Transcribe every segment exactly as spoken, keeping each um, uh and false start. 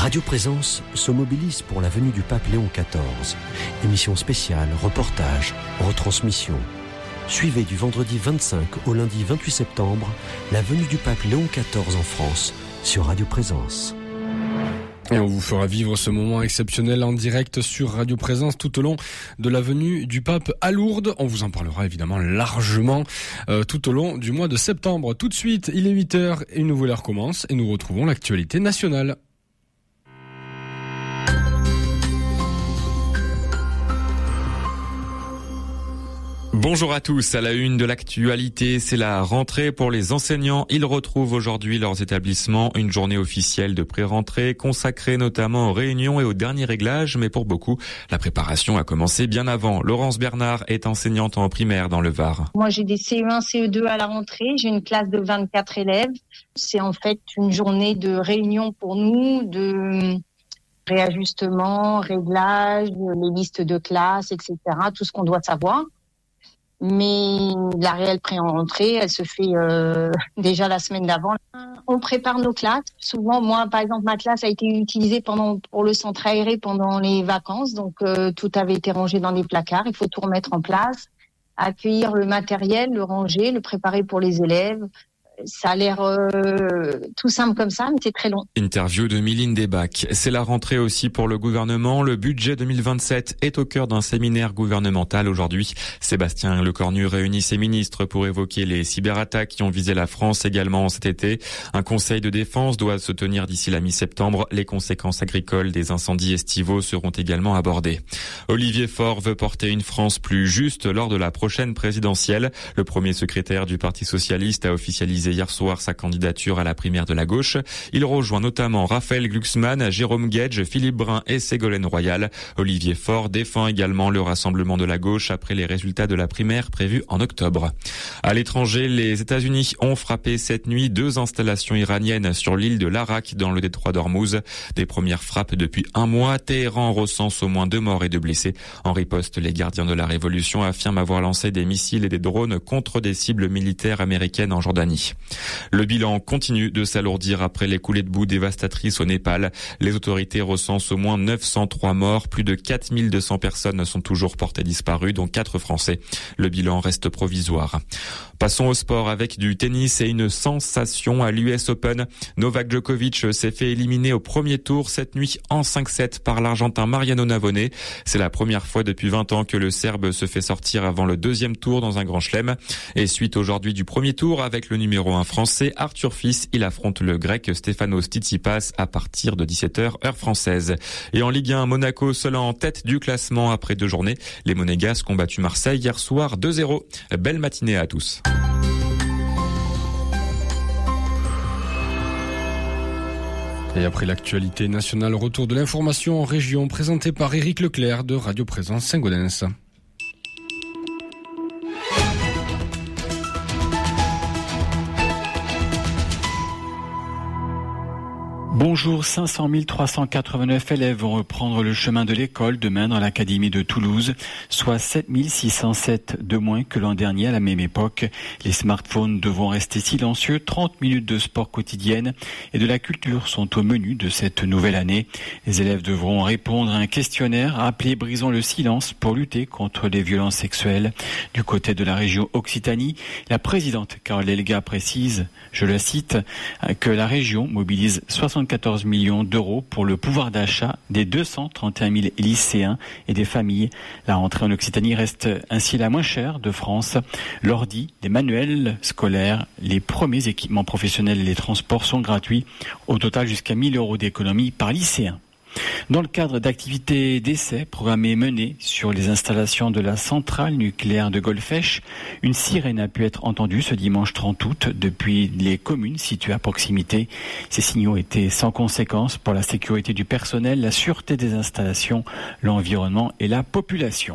Radio Présence se mobilise pour la venue du pape Léon quatorze. Émission spéciale, reportage, retransmission. Suivez du vendredi vingt-cinq au lundi vingt-huit septembre la venue du pape Léon quatorze en France sur Radio Présence. Et on vous fera vivre ce moment exceptionnel en direct sur Radio Présence tout au long de la venue du pape à Lourdes. On vous en parlera évidemment largement euh, tout au long du mois de septembre. Tout de suite, il est huit heures et une nouvelle heure commence et nous retrouvons l'actualité nationale. Bonjour à tous, à la une de l'actualité, c'est la rentrée pour les enseignants. Ils retrouvent aujourd'hui leurs établissements, une journée officielle de pré-rentrée consacrée notamment aux réunions et aux derniers réglages, mais pour beaucoup, la préparation a commencé bien avant. Laurence Bernard est enseignante en primaire dans le Var. Moi j'ai des C E un, C E deux à la rentrée, j'ai une classe de vingt-quatre élèves. C'est en fait une journée de réunion pour nous, de réajustement, réglage, les listes de classe, et cetera, tout ce qu'on doit savoir. Mais la réelle pré-rentrée, elle se fait euh, déjà la semaine d'avant. On prépare nos classes. Souvent, moi, par exemple, ma classe a été utilisée pendant pour le centre aéré pendant les vacances, donc euh, tout avait été rangé dans des placards. Il faut tout remettre en place, accueillir le matériel, le ranger, le préparer pour les élèves. Ça a l'air euh, tout simple comme ça, mais c'est très long. Interview de Mylène Desbacs. C'est la rentrée aussi pour le gouvernement. Le budget deux mille vingt-sept est au cœur d'un séminaire gouvernemental aujourd'hui. Sébastien Lecornu réunit ses ministres pour évoquer les cyberattaques qui ont visé la France également cet été. Un conseil de défense doit se tenir d'ici la mi-septembre. Les conséquences agricoles des incendies estivaux seront également abordées. Olivier Faure veut porter une France plus juste lors de la prochaine présidentielle. Le premier secrétaire du Parti socialiste a officialisé hier soir sa candidature à la primaire de la gauche. Il rejoint notamment Raphaël Glucksmann, Jérôme Guedj, Philippe Brun et Ségolène Royal. Olivier Faure défend également le rassemblement de la gauche après les résultats de la primaire prévue en octobre. À l'étranger, les États-Unis ont frappé cette nuit deux installations iraniennes sur l'île de l'Arak dans le détroit d'Ormuz. Des premières frappes depuis un mois. Téhéran recense au moins deux morts et deux blessés. En riposte, les gardiens de la révolution affirment avoir lancé des missiles et des drones contre des cibles militaires américaines en Jordanie. Le bilan continue de s'alourdir après les coulées de boue dévastatrices au Népal. Les autorités recensent au moins neuf cent trois morts. Plus de quatre mille deux cents personnes sont toujours portées disparues, dont quatre Français. Le bilan reste provisoire. Passons au sport avec du tennis et une sensation à l'U S Open. Novak Djokovic s'est fait éliminer au premier tour cette nuit en cinq sept par l'Argentin Mariano Navone. C'est la première fois depuis vingt ans que le Serbe se fait sortir avant le deuxième tour dans un grand chelem. Et suite aujourd'hui du premier tour avec le numéro un français Arthur Fils, il affronte le grec Stefanos Tsitsipas à partir de dix-sept heures heure française. Et en Ligue un, Monaco seul en tête du classement après deux journées. Les Monégasques ont battu Marseille hier soir deux zéro. Belle matinée à tous. Et après l'actualité nationale, retour de l'information en région présenté par Éric Leclerc de Radio Présence Saint-Gaudens. Bonjour, cinq cent mille trois cent quatre-vingt-neuf élèves vont reprendre le chemin de l'école demain dans l'académie de Toulouse, soit sept mille six cent sept de moins que l'an dernier à la même époque. Les smartphones devront rester silencieux, trente minutes de sport quotidienne et de la culture sont au menu de cette nouvelle année. Les élèves devront répondre à un questionnaire appelé Brisons le silence pour lutter contre les violences sexuelles. Du côté de la région Occitanie, la présidente Carole Elga précise, je la cite, que la région mobilise soixante-quatorze millions d'euros pour le pouvoir d'achat des deux cent trente et un mille lycéens et des familles. La rentrée en Occitanie reste ainsi la moins chère de France. L'ordi, les manuels scolaires, les premiers équipements professionnels et les transports sont gratuits. Au total, jusqu'à mille euros d'économie par lycéen. Dans le cadre d'activités d'essais programmées et menées sur les installations de la centrale nucléaire de Golfech, une sirène a pu être entendue ce dimanche trente août depuis les communes situées à proximité. Ces signaux étaient sans conséquence pour la sécurité du personnel, la sûreté des installations, l'environnement et la population.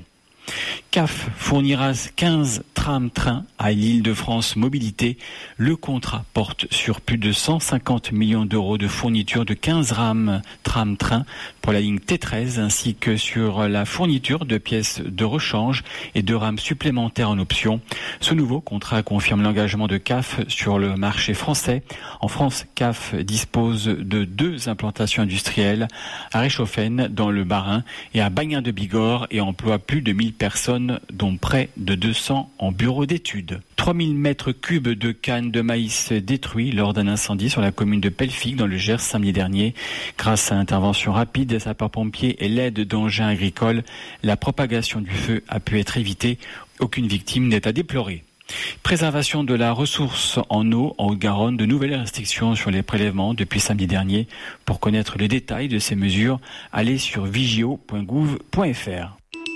C A F fournira quinze trams-trains à l'Île-de-France Mobilité. Le contrat porte sur plus de cent cinquante millions d'euros de fourniture de quinze rames tram-trains pour la ligne T treize ainsi que sur la fourniture de pièces de rechange et de rames supplémentaires en option. Ce nouveau contrat confirme l'engagement de C A F sur le marché français. En France, C A F dispose de deux implantations industrielles à Réchauffen dans le Bas-Rhin et à Bagnin de Bigorre et emploie plus de mille personnes dont près de deux cents en bureau d'études. trois mille mètres cubes de cannes de maïs détruits lors d'un incendie sur la commune de Pelfic dans le Gers samedi dernier. Grâce à l'intervention rapide des sapeurs-pompiers et l'aide d'engins agricoles, la propagation du feu a pu être évitée. Aucune victime n'est à déplorer. Préservation de la ressource en eau en Haute-Garonne, de nouvelles restrictions sur les prélèvements depuis samedi dernier. Pour connaître le détail de ces mesures, allez sur vigio point gouv point f r.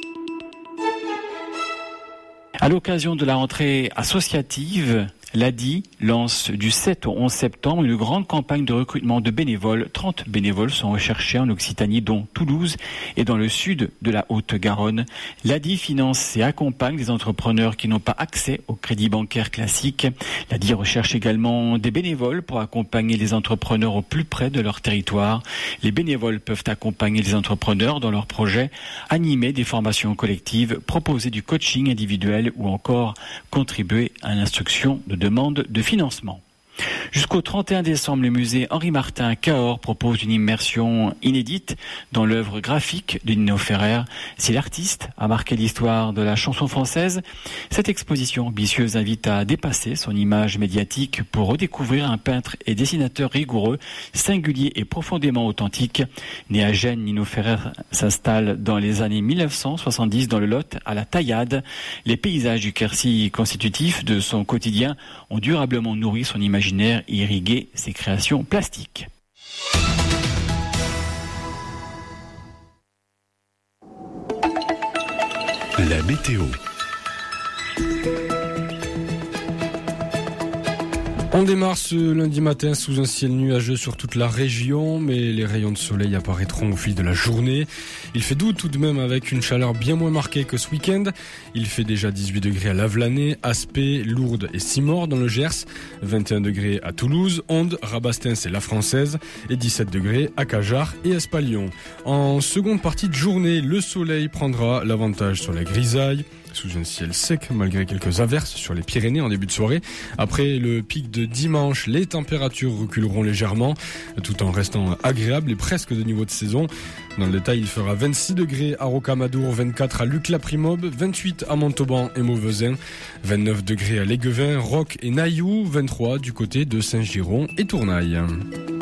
À l'occasion de la rentrée associative, l'A D I lance du sept au onze septembre une grande campagne de recrutement de bénévoles. trente bénévoles sont recherchés en Occitanie, dont Toulouse et dans le sud de la Haute-Garonne. L'A D I finance et accompagne les entrepreneurs qui n'ont pas accès au crédit bancaire classique. L'A D I recherche également des bénévoles pour accompagner les entrepreneurs au plus près de leur territoire. Les bénévoles peuvent accompagner les entrepreneurs dans leurs projets, animer des formations collectives, proposer du coaching individuel ou encore contribuer à l'instruction de demande de financement. Jusqu'au trente et un décembre, le musée Henri Martin à Cahors propose une immersion inédite dans l'œuvre graphique de Nino Ferrer. Si l'artiste a marqué l'histoire de la chanson française, cette exposition ambitieuse invite à dépasser son image médiatique pour redécouvrir un peintre et dessinateur rigoureux, singulier et profondément authentique. Né à Gênes, Nino Ferrer s'installe dans les années mille neuf cent soixante-dix dans le Lot à la Taillade. Les paysages du Quercy constitutifs de son quotidien ont durablement nourri son imaginaire et irriguer ses créations plastiques. La météo. On démarre ce lundi matin sous un ciel nuageux sur toute la région, mais les rayons de soleil apparaîtront au fil de la journée. Il fait doux tout de même avec une chaleur bien moins marquée que ce week-end. Il fait déjà dix-huit degrés à Lavelanet, Aspet, Lourdes et Simort dans le Gers, vingt et un degrés à Toulouse, Onde, Rabastens et La Française et dix-sept degrés à Cajarc et Espalion. En seconde partie de journée, le soleil prendra l'avantage sur la grisaille, sous un ciel sec malgré quelques averses sur les Pyrénées en début de soirée. Après le pic de dimanche, les températures reculeront légèrement tout en restant agréables et presque de niveau de saison. Dans le détail, il fera vingt-six degrés à Rocamadour, vingt-quatre à Luc-la-Primobe, vingt-huit à Montauban et Mauvezin, vingt-neuf degrés à Léguevin, Roques et Nailloux, vingt-trois du côté de Saint-Giron et Tournaille.